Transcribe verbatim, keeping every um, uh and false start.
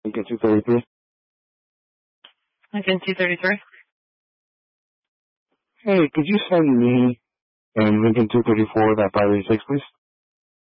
Lincoln two thirty-three. Lincoln two thirty-three. Hey, could you send me and Lincoln two thirty-four that five eighty-six, please?